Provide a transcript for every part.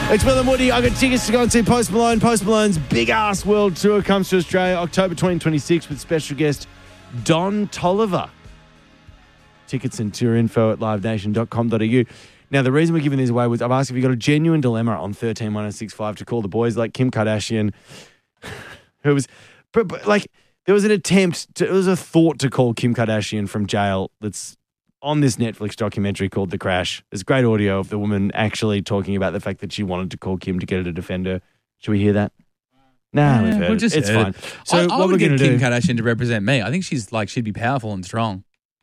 It's Will and Woody. I got tickets to go and see Post Malone. Post Malone's Big Ass World Tour comes to Australia October 2026 with special guest Don Toliver. Tickets and tour info at livenation.com.au. Now, the reason we're giving these away was I've asked if you've got a genuine dilemma on 131065 to call the boys like Kim Kardashian, who was, like, there was an attempt, there was a thought to call Kim Kardashian from jail that's on this Netflix documentary called The Crash. There's great audio of the woman actually talking about the fact that she wanted to call Kim to get her to defend her. Should we hear that? Nah, we've heard it. It's fine. So I what would we're going get to Kim do... Kardashian to represent me. I think she'd be powerful and strong.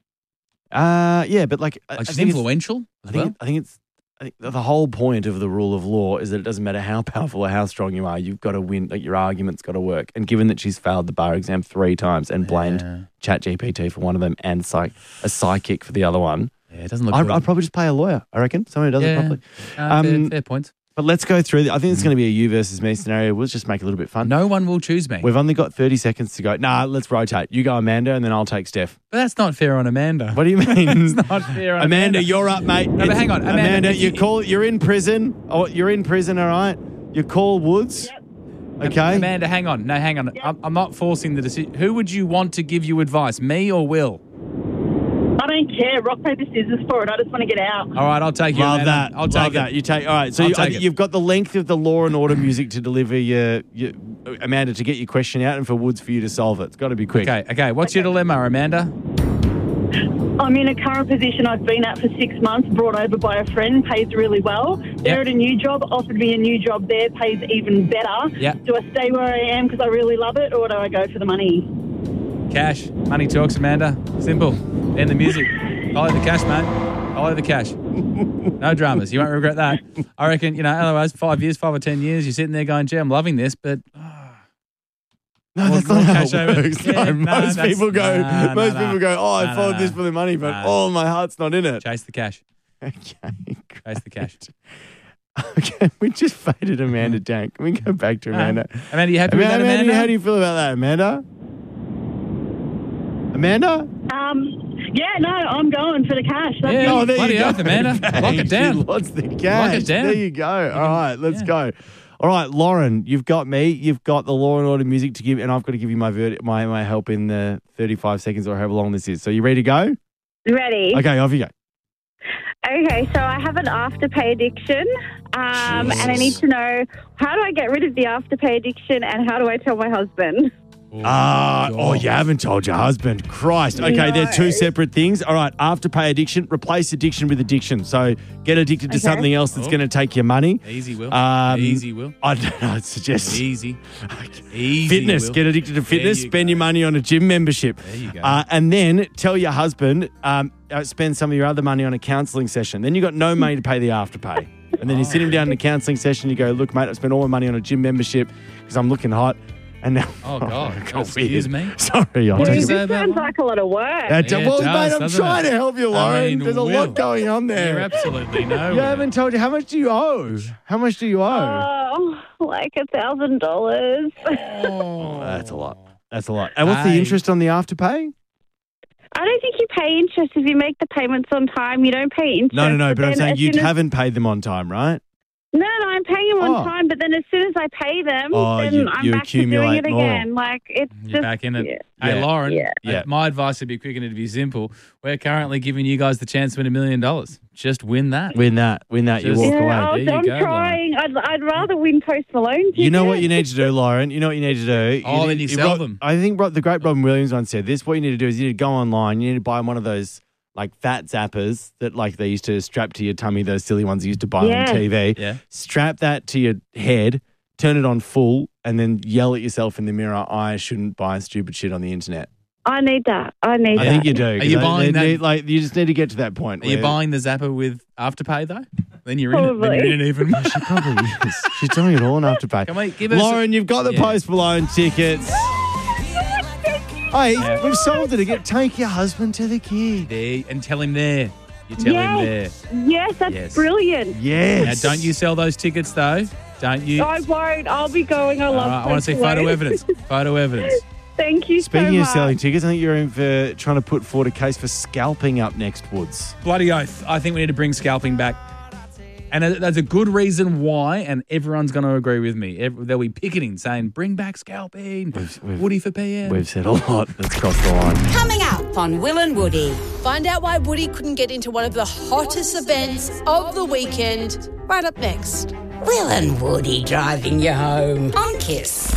Yeah, but like she's influential as well. I think the whole point of the rule of law is that it doesn't matter how powerful or how strong you are, you've got to win. Like your argument's got to work. And given that she's failed the bar exam 3 times and blamed ChatGPT for one of them and a psychic for the other one, it doesn't look. I'd probably just pay a lawyer. I reckon someone who does it properly. Fair points. But let's go through. I think it's going to be a you versus me scenario. We'll just make it a little bit fun. No one will choose me. We've only got 30 seconds to go. Nah, let's rotate. You go Amanda and then I'll take Steph. But that's not fair on Amanda. What do you mean? It's not fair on Amanda, you're up, mate. No, but hang on. Amanda, you're in prison. Oh, you're in prison, all right? You call Woods. Yep. Okay. Amanda, hang on. No, hang on. Yep. I'm not forcing the decision. Who would you want to give you advice, me or Will? I don't care. Rock, paper, scissors for it. I just want to get out. All right, I'll take you. Love Amanda. that. I'll take that. it. You take. All right. So you've got the length of the Law and Order music to deliver your Amanda to get your question out, and for Woods for you to solve it. It's got to be quick. Okay. What's your dilemma, Amanda? I'm in a current position I've been at for 6 months, brought over by a friend, pays really well. They're at a new job, offered me a new job there, pays even better. Yep. Do I stay where I am because I really love it, or do I go for the money? Cash. Money talks, Amanda. Simple. End the music. Follow the cash, mate. Follow the cash. No dramas. You won't regret that. I reckon, otherwise 5 years, 5 or 10 years, you're sitting there going, gee, I'm loving this, but... No, that's not how it works. Yeah, most people go, I followed this no. for the money, but my heart's not in it. Chase the cash. Okay, Chase the cash. Okay, we just faded Amanda down. Can we go back to Amanda? Amanda, you happy with that, Amanda? How do you feel about that, Amanda? Amanda? Yeah, no, I'm going for the cash. That's Yeah, Oh, there bloody you go. oath, Amanda. Lock it down. She lost the cash. Lock it down. There you go. All right, let's go. All right, Lauren, you've got me. You've got the Law and Order music to give, and I've got to give you my help in the 35 seconds or however long this is. So you ready to go? Ready. Okay, off you go. Okay, so I have an Afterpay addiction, and I need to know, how do I get rid of the Afterpay addiction, and how do I tell my husband? You haven't told your husband. Christ. Okay, No. they're two separate things. All right, Afterpay addiction, replace addiction with addiction. So get addicted to something else that's going to take your money. Easy, Will. Easy, Will. I don't know, I'd suggest Easy. Easy, fitness. Will. Get addicted to fitness. There you Spend go. your money on a gym membership. There you go. And then tell your husband, spend some of your other money on a counselling session. Then you got no money to pay the Afterpay. And then you sit him down in a counselling session. You go, look, mate, I spent all my money on a gym membership because I'm looking hot. And now, Oh, God. God, Excuse weird. me? Sorry, I'll What take is it. that? This sounds like a lot of work. Well, does, mate, I'm doesn't trying it? to help you, Lauren. I mean, There's a Will, lot going on there. You're absolutely no. You haven't told you. How much do you owe? How much do you owe? Oh, like $1,000. Oh, that's a lot. That's a lot. And what's the Hey. interest on the Afterpay? I don't think you pay interest if you make the payments on time. You don't pay interest. No. But I'm then saying as you soon as- haven't paid them on time, right? No, I'm paying them Oh. on time, but then as soon as I pay them, Oh, then you I'm back to doing accumulate it more. again. Like, it's You're just... back in it. Yeah. Hey, Yeah. Lauren, Yeah. my advice would be quick and it'd be simple. We're currently giving you guys the chance to win $1 million. Just win that. Win that. You Just- walk Yeah, away. I'm There you go, trying. I'd rather win Post Malone. You know what you need to do, Lauren? You know what you need to do? Oh, then you sell Rob- them. I think the great Robin Williams once said this. What you need to do is you need to go online. You need to buy one of those like fat zappers that like they used to strap to your tummy, those silly ones you used to buy Yeah. on TV. Yeah. Strap that to your head, turn it on full, and then yell at yourself in the mirror, I shouldn't buy stupid shit on the internet. I need that. I think you do. Are you buying that? You just need to get to that point. Are you where- buying the Zapper with Afterpay, though? Then you're in it. Then Probably. you're in it even more. She probably is. She's doing it all on Afterpay. Come on, give us... Lauren, you've got the Yeah. Post Malone tickets. Hey, we've solved it. Take your husband to the gig. There, and tell him there. You tell him there. Yes, that's Yes. brilliant. Yes. Now, don't you sell those tickets, though. Don't you? I won't. I'll be going. I love I want to see Post photo Malone. evidence. Photo evidence. Thank you Speaking so of much. selling tickets, I think you're in for trying to put forward a case for scalping up next, Woods. Bloody oath. I think we need to bring scalping back. And there's a good reason why, and everyone's going to agree with me. They'll be picketing, saying, bring back scalping, Woody for PM. We've said a lot that's crossed the line. Coming up on Will and Woody. Find out why Woody couldn't get into one of the hottest events of the weekend. Right up next. Will and Woody driving you home on Kiss.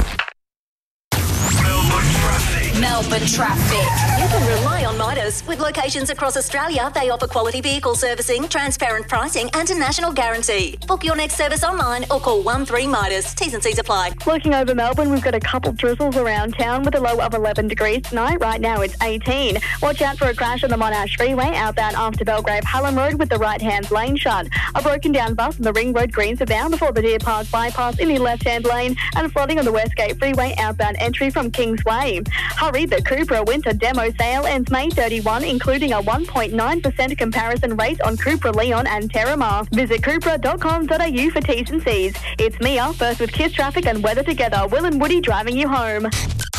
Melbourne Traffic. You can rely on Midas. With locations across Australia, they offer quality vehicle servicing, transparent pricing and a national guarantee. Book your next service online or call 13 Midas. T's and C's apply. Looking over Melbourne, we've got a couple drizzles around town with a low of 11 degrees tonight. Right now it's 18. Watch out for a crash on the Monash Freeway outbound after Belgrave Hallam Road with the right-hand lane shut. A broken down bus on the Ring Road Greensbound before the Deer Park bypass in the left-hand lane, and flooding on the Westgate Freeway outbound entry from Kingsway. Hurry, the Cupra winter demo sale ends May 31, including a 1.9% comparison rate on Cupra Leon and Terramar. Visit cupra.com.au for T's and C's. It's Mia, first with Kiss Traffic and weather together. Will and Woody driving you home.